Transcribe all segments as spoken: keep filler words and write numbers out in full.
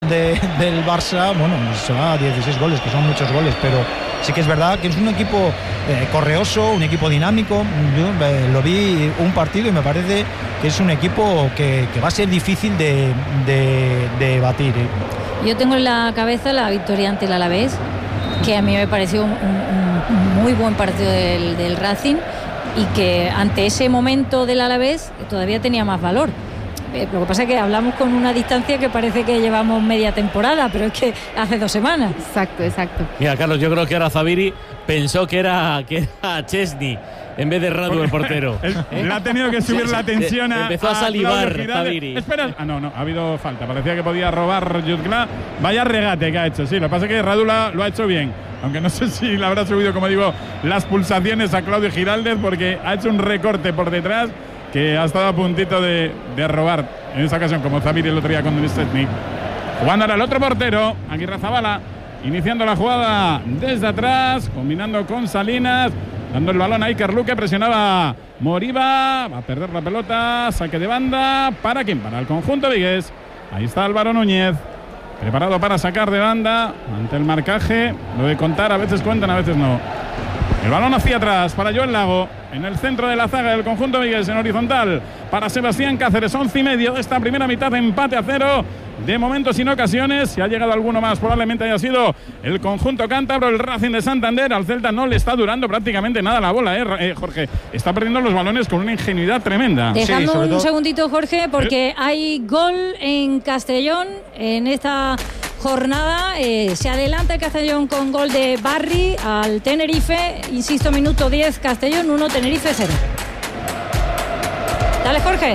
de, del Barça, bueno, se va a dieciséis goles, que son muchos goles, pero sí que es verdad que es un equipo eh, correoso, un equipo dinámico. Yo eh, lo vi un partido y me parece que es un equipo que, que va a ser difícil de, de, de batir. ¿eh? Yo tengo en la cabeza la victoria ante el Alavés, que a mí me pareció un, un, un muy buen partido del, del Racing, y que ante ese momento del Alavés todavía tenía más valor. Eh, lo que pasa es que hablamos con una distancia que parece que llevamos media temporada, pero es que hace dos semanas. Exacto, exacto. Mira, Carlos, yo creo que ahora Zabiri pensó que era, que era Chesney en vez de Radu, el portero. ¿Eh? Le ha tenido que subir la tensión a. Empezó a salivar Zabiri. Espera. Ah, no, no, ha habido falta. Parecía que podía robar Jutgla. Vaya regate que ha hecho. Sí, lo que pasa es que Radu lo ha hecho bien. Aunque no sé si le habrá subido, como digo, las pulsaciones a Claudio Giraldez, porque ha hecho un recorte por detrás que ha estado a puntito de, de robar en esa ocasión, como Zabiri el otro día con Denis Szczęsny. Jugando ahora el otro portero, Aguirrezabala, iniciando la jugada desde atrás, combinando con Salinas, dando el balón a Iker Luque, presionaba Moriba, va a perder la pelota, saque de banda, ¿para quién? Para el conjunto vigués. Ahí está Álvaro Núñez, preparado para sacar de banda ante el marcaje. Lo de contar, a veces cuentan, a veces no. El balón hacia atrás para Joel Lago, en el centro de la zaga del conjunto vigués, en horizontal para Sebastián Cáceres. Once y medio de esta primera mitad, empate a cero de momento sin ocasiones. Si ha llegado alguno más, probablemente haya sido el conjunto cántabro, el Racing de Santander. Al Celta no le está durando prácticamente nada la bola, ¿eh, eh Jorge? Está perdiendo los balones con una ingenuidad tremenda. Dejadme sí, un todo... segundito, Jorge, porque ¿Eh? hay gol en Castellón en esta jornada. Eh, se adelanta el Castellón con gol de Barry al Tenerife. Insisto, minuto diez, Castellón uno, Tenerife cero. Dale, Jorge.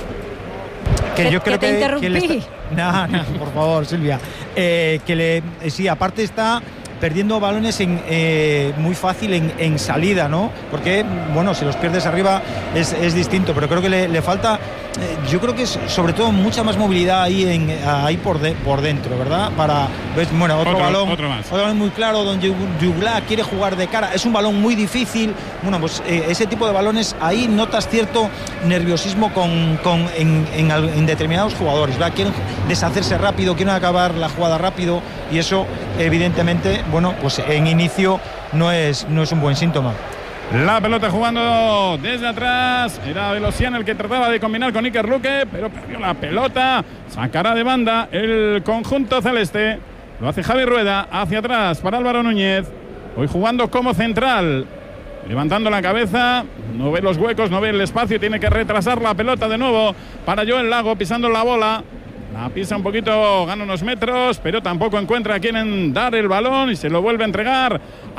Que, que yo creo que te que, interrumpí. Que le está... No, no, por favor, Silvia. Eh, que le, sí, aparte está perdiendo balones en, eh, muy fácil en, en salida, ¿no? Porque, bueno, si los pierdes arriba es, es distinto, pero creo que le, le falta, eh, yo creo que es sobre todo mucha más movilidad ahí, en, ahí por, de, por dentro, ¿verdad? Para, ¿ves? Bueno, otro, otro balón, otro más. Otro balón muy claro, donde Jutgla quiere jugar de cara, es un balón muy difícil. Bueno, pues eh, ese tipo de balones, ahí notas cierto nerviosismo con, con, en, en, en determinados jugadores, ¿verdad? Quieren deshacerse rápido, quieren acabar la jugada rápido, y eso, evidentemente, bueno, pues en inicio no es, no es un buen síntoma. La pelota jugando desde atrás. Era Velocian el que trataba de combinar con Iker Luque, pero perdió la pelota. Sacará de banda el conjunto celeste. Lo hace Javi Rueda hacia atrás para Álvaro Núñez. Hoy jugando como central. Levantando la cabeza. No ve los huecos, no ve el espacio. Tiene que retrasar la pelota de nuevo para Joel Lago, pisando la bola. La pisa un poquito, gana unos metros, pero tampoco encuentra a quien dar el balón y se lo vuelve a entregar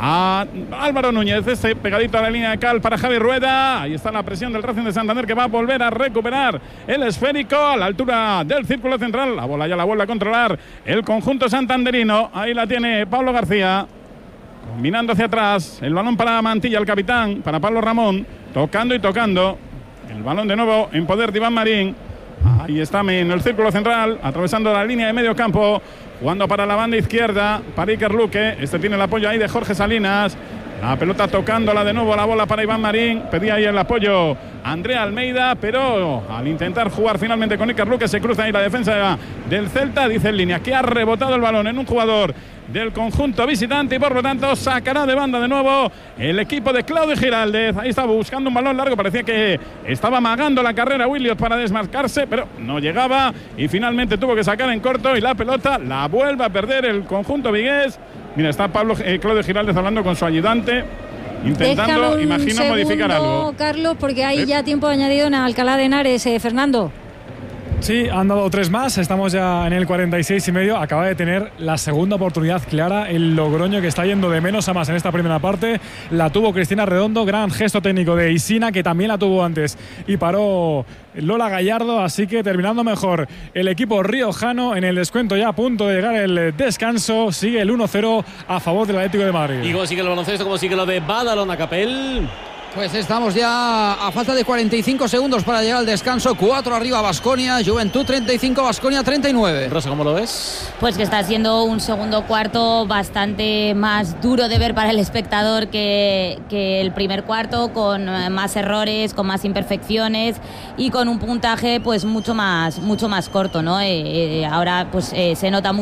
a Álvaro Núñez. Este pegadito a la línea de cal para Javi Rueda. Ahí está la presión del Racing de Santander, que va a volver a recuperar el esférico a la altura del círculo central. La bola ya la vuelve a controlar el conjunto santanderino. Ahí la tiene Pablo García. Combinando hacia atrás. El balón para Mantilla, el capitán, para Pablo Ramón. Tocando y tocando. El balón de nuevo en poder de Iván Marín. Ahí está en el círculo central, atravesando la línea de medio campo, jugando para la banda izquierda, para Iker Luque. Este tiene el apoyo ahí de Jorge Salinas. La pelota tocándola de nuevo, la bola para Iván Marín. Pedía ahí el apoyo Andrea Almeida, pero al intentar jugar finalmente con Iker Luque, se cruza ahí la defensa del Celta. Dice en línea que ha rebotado el balón en un jugador del conjunto visitante y por lo tanto sacará de banda de nuevo el equipo de Claudio Giraldez. Ahí estaba buscando un balón largo, parecía que estaba amagando la carrera Williot para desmarcarse, pero no llegaba y finalmente tuvo que sacar en corto y la pelota la vuelve a perder el conjunto vigués. Mira, está Pablo eh, Claudio Giraldez hablando con su ayudante, intentando, imagino, segundo, modificar algo. Carlos, porque hay ya tiempo añadido en Alcalá de Henares, eh, Fernando. Sí, han dado tres más, estamos ya en el cuarenta y seis y medio. Acaba de tener la segunda oportunidad clara el Logroño, que está yendo de menos a más en esta primera parte. La tuvo Cristina Redondo, gran gesto técnico de Isina, que también la tuvo antes y paró Lola Gallardo, así que terminando mejor el equipo riojano. En el descuento ya a punto de llegar el descanso, sigue el uno cero a favor del Atlético de Madrid. ¿Y cómo sigue el baloncesto? ¿Cómo sigue lo de Badalona, Capel? Pues estamos ya a falta de cuarenta y cinco segundos para llegar al descanso. cuatro arriba Baskonia, Juventud treinta y cinco, Baskonia treinta y nueve. Rosa, ¿cómo lo ves? Pues que está siendo un segundo cuarto bastante más duro de ver para el espectador que, que el primer cuarto, con más errores, con más imperfecciones y con un puntaje pues mucho más, mucho más corto, ¿no? Eh, eh, ahora pues eh, se nota mucho